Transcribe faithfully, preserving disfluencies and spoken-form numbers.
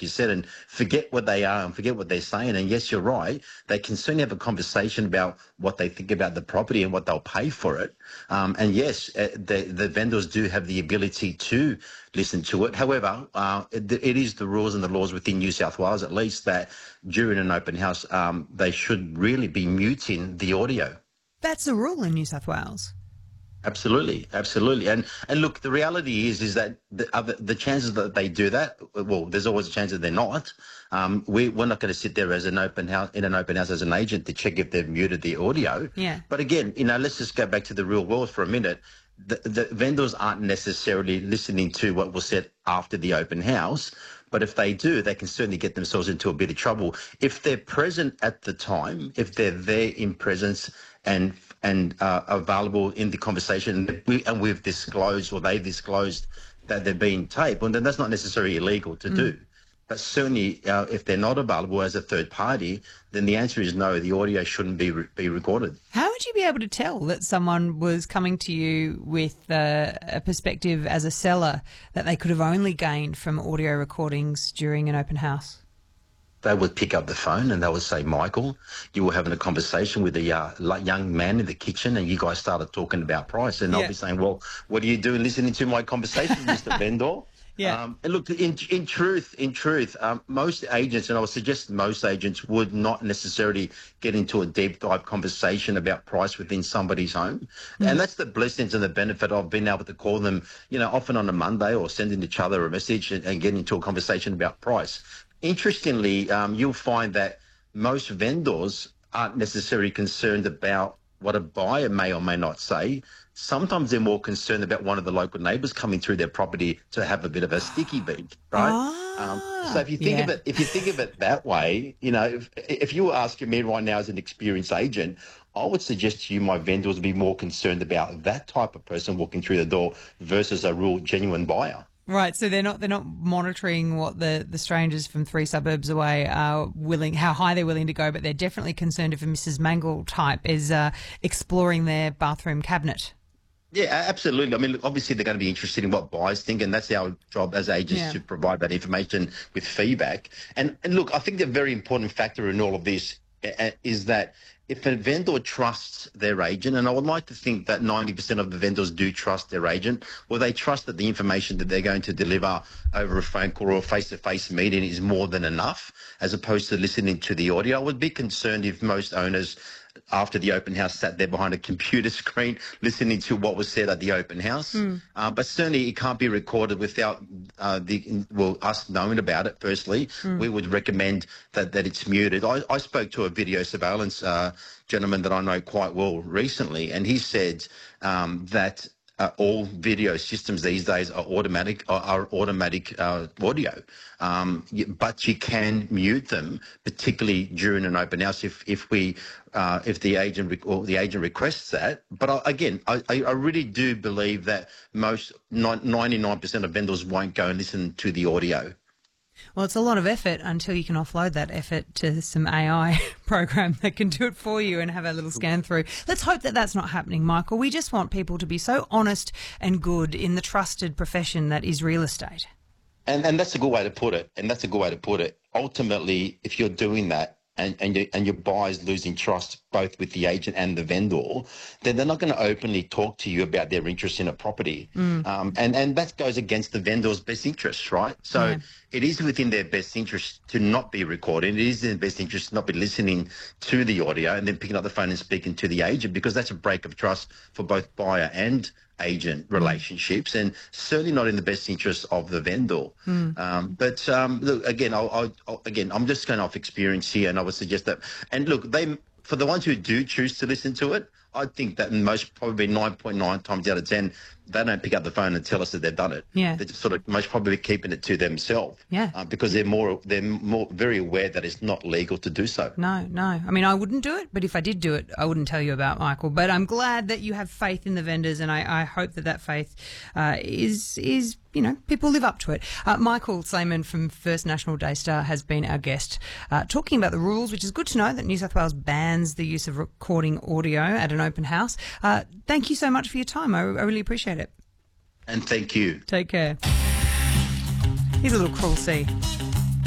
you said, and forget what they are and forget what they're saying. And yes, you're right. They can certainly have a conversation about what they think about the property and what they'll pay for it. Um, and yes, uh, the, the vendors do have the ability to listen to it. However, uh, it, it is the rules and the laws within New South Wales, at least, that during an open house, um, they should really be muting the audio. That's the rule in New South Wales. Absolutely, absolutely, and and look, the reality is is that the other, the chances that they do that, well, there's always a chance that they're not. Um, we we're not going to sit there as an open house in an open house as an agent to check if they've muted the audio. Yeah. But again, you know, let's just go back to the real world for a minute. The, the vendors aren't necessarily listening to what was said after the open house, but if they do, they can certainly get themselves into a bit of trouble if they're present at the time, if they're there in presence and and uh, available in the conversation, we, and we've disclosed or they disclosed that they're being taped, well, then that's not necessarily illegal to mm. do. But certainly, uh, if they're not available as a third party, then the answer is no, the audio shouldn't be re- be recorded. How would you be able to tell that someone was coming to you with uh, a perspective as a seller that they could have only gained from audio recordings during an open house? They would pick up the phone and they would say, Michael, you were having a conversation with a uh, young man in the kitchen and you guys started talking about price. And yeah. I'll be saying, well, what are you doing listening to my conversation, Mister Vendor? Yeah. Um, and look, in in truth, in truth, um, most agents, and I would suggest most agents would not necessarily get into a deep dive conversation about price within somebody's home. Mm. And that's the blessings and the benefit of being able to call them, you know, often on a Monday or sending each other a message and, and get into a conversation about price. Interestingly, um, you'll find that most vendors aren't necessarily concerned about what a buyer may or may not say. Sometimes they're more concerned about one of the local neighbours coming through their property to have a bit of a sticky beat, right? Ah, um, so if you think yeah. of it, if you think of it that way, you know, if, if you were asking me right now as an experienced agent, I would suggest to you my vendors would be more concerned about that type of person walking through the door versus a real genuine buyer. Right, so they're not they're not monitoring what the, the strangers from three suburbs away are willing, how high they're willing to go, but they're definitely concerned if a Missus Mangle type is uh, exploring their bathroom cabinet. Yeah, absolutely. I mean, look, obviously they're going to be interested in what buyers think, and that's our job as agents yeah. to provide that information with feedback. And and look, I think the very important factor in all of this is that if a vendor trusts their agent, and I would like to think that ninety percent of the vendors do trust their agent, or they trust that the information that they're going to deliver over a phone call or a face-to-face meeting is more than enough, as opposed to listening to the audio. I would be concerned if most owners, after the open house, sat there behind a computer screen listening to what was said at the open house. Mm. Uh, but certainly it can't be recorded without uh, the well us knowing about it. Firstly, mm. we would recommend that, that it's muted. I, I spoke to a video surveillance uh, gentleman that I know quite well recently, and he said um, that Uh, all video systems these days are automatic, are, are automatic uh, audio, um, but you can mute them, particularly during an open house if if we uh, if the agent rec- or the agent requests that. But I, again, I, I really do believe that most ninety-nine percent of vendors won't go and listen to the audio. Well, it's a lot of effort until you can offload that effort to some A I program that can do it for you and have a little scan through. Let's hope that that's not happening, Michael. We just want people to be so honest and good in the trusted profession that is real estate. And and that's a good way to put it. And that's a good way to put it. Ultimately, if you're doing that, and and, you, and your buyer's losing trust both with the agent and the vendor, then they're not going to openly talk to you about their interest in a property. Mm. Um, and, and that goes against the vendor's best interests, right? So yeah. It is within their best interest to not be recording. It is in their best interest to not be listening to the audio and then picking up the phone and speaking to the agent, because that's a break of trust for both buyer and agent relationships, and certainly not in the best interest of the vendor. Mm. Um, but um, look, again, I'll, I'll, I'll, again, I'm just going off experience here, and I would suggest that. And look, they for the ones who do choose to listen to it, I think that most probably nine point nine times out of ten, they don't pick up the phone and tell us that they've done it. Yeah. They're just sort of most probably keeping it to themselves. Yeah. Uh, because they're more they're more very aware that it's not legal to do so. No, no. I mean, I wouldn't do it, but if I did do it, I wouldn't tell you about, Michael. But I'm glad that you have faith in the vendors, and I, I hope that that faith uh, is is you know, people live up to it. Uh, Michael Slayman from First National Daystar has been our guest, uh, talking about the rules, which is good to know that New South Wales bans the use of recording audio at an open house. Uh, thank you so much for your time. I, I really appreciate it. And thank you. Take care. Here's a little Cruel Sea.